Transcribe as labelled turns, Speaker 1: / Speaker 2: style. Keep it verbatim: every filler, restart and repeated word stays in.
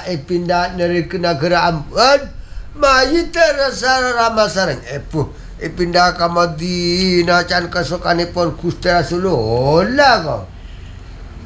Speaker 1: ipindah dari ke negara Ampun. Mayi terasa ramah sarang. Epuh, ipindah ke Madinah can kesukanipun Gusti Rasulullah kau.